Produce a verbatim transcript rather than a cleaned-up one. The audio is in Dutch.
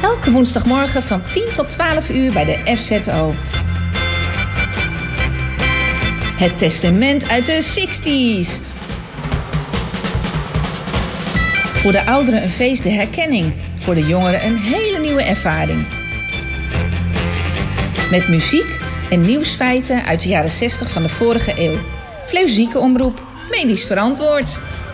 Elke woensdagmorgen van tien tot twaalf uur bij de F Z O. Het testament uit de zestig's. Voor de ouderen een feest de herkenning. Voor de jongeren een hele nieuwe ervaring. Met muziek en nieuwsfeiten uit de jaren zestig van de vorige eeuw. Fleuzieke omroep, medisch verantwoord.